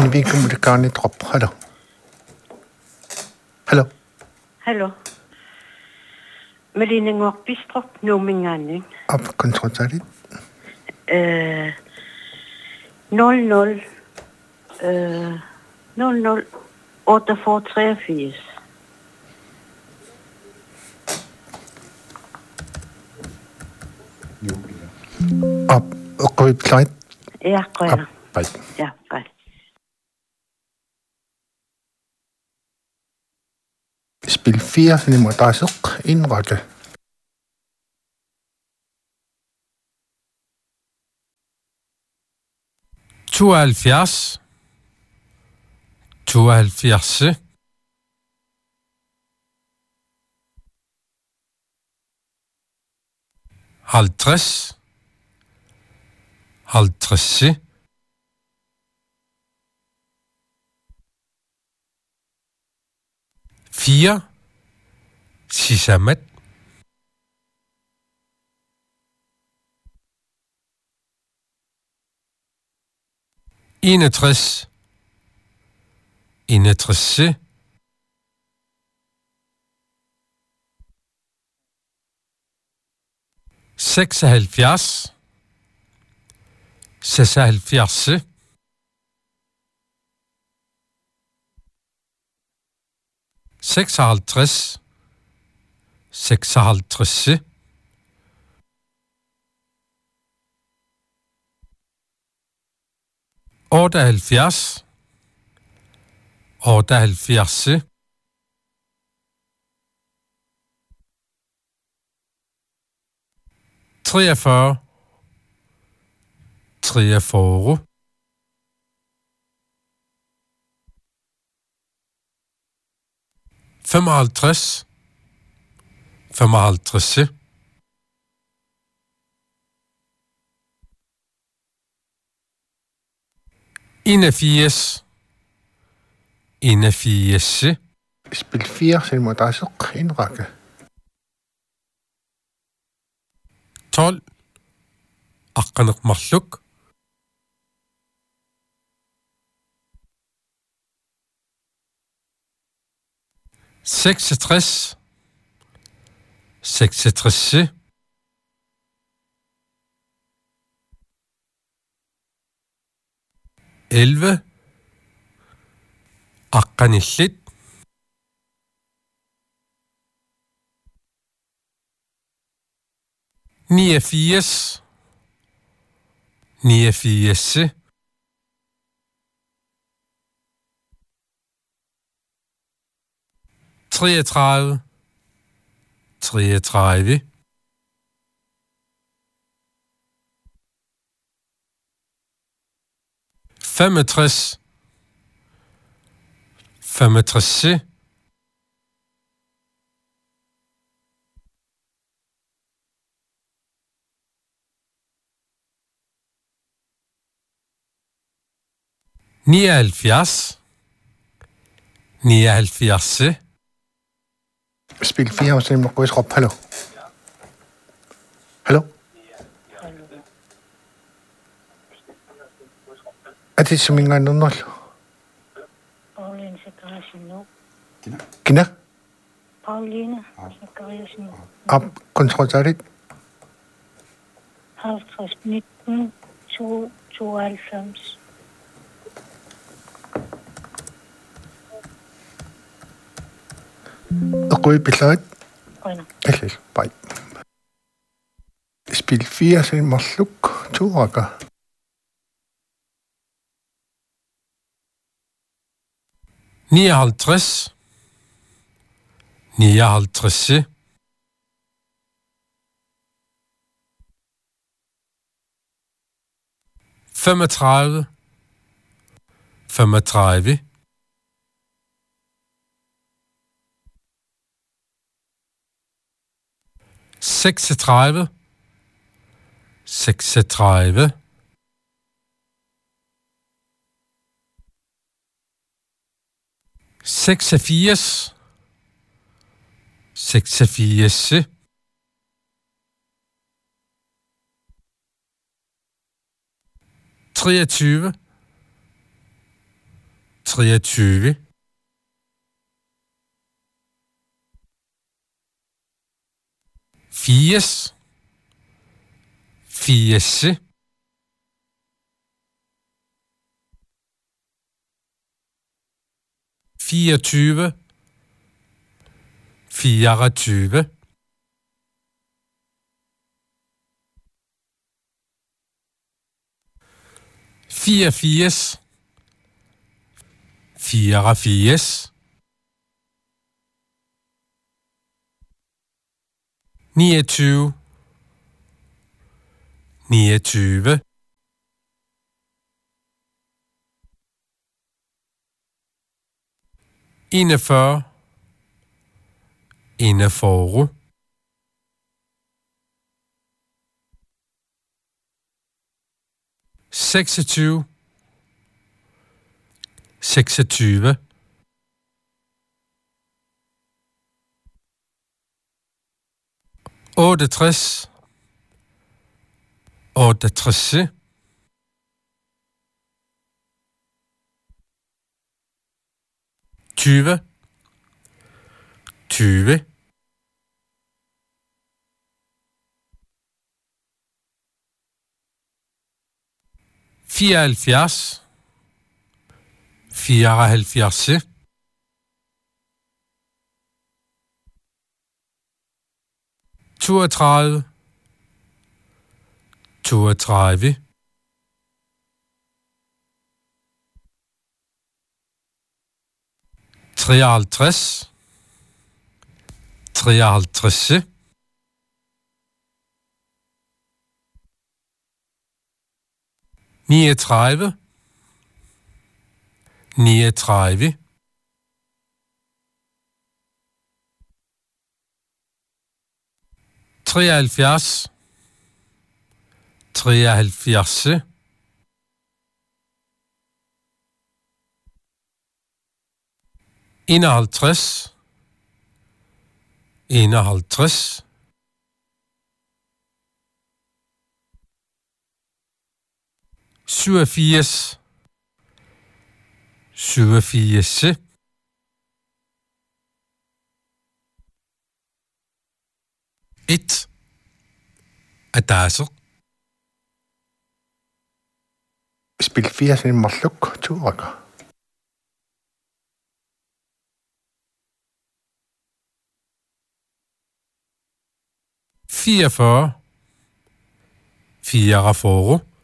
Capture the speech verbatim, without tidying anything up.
Invikum udkarni trop. Hallo. Hallo. Hallo. Melina Ngorbistrup, Numingani. Op kontroltarit. Øh, nul nul øh, nul nul otteogfyrre treogfirs. Op og gå i plejt. Ja, grønner. Bye. Ja, godt. Spil fire, så det må der så indrette. tooghalvfjerds, tooghalvfjerds, halvtreds, halvtreds, fire, sisamat, enogtres, enogtres, seksoghalvfjerds, seksoghalvfjerds, seksoghalvtreds, seksoghalvtreds, otteoghalvfjerds, otteoghalvfjerds, treogfyrre, treogfyrre, femoghalvtreds, femoghalvtreds, enogfirs, enogfirs, Spil fire, så det må der så indrette. tolv, aqqaneqmarluk, seksogtres, seksogtres, elleve, aqqanillit, niogfirs, niogfirs, treogtredive, treogtredive, femogtres, femogtres, nioghalvfjerds, nioghalvfjerds, Spil fire, så det må gå i trop. Hallo. Hallo. Er det som ingen anden nul? Pauline Sakarasino. Kina? Pauline Sakarasino. Op kontroltarit. halvtreds nitten tooghalvfems. Og gå i plejt. Grønner. Eller, bye. Spil fire, så det må sluk. To rækker. nioghalvtreds, nioghalvtreds, femogtredive, femogtredive, seksogtredive, seksogtredive, seksogfirs, seksogfirs, treogtyve, treogtyve, firs, firse, fireogtyve, fireogtyve, fireogfirs, fireogfirs, niogtyve, niogtyve, enogfyrre, enogfyrre, seksogtyve, seksogtyve, otteogtres, otteogtres, tyve, tyve, fireoghalvfjerds, fireoghalvfjerds, toogtredive, toogtredive, treoghalvtreds, treoghalvtreds, niogtredive, niogtredive, treoghalvfjerds, treoghalvfjerds, enoghalvtreds, enoghalvtreds, syvogfirs, syvogfirs, et, ataasoq, Spil firs inimmalluk tuuraga. fireogfyrre, fireogfyrre,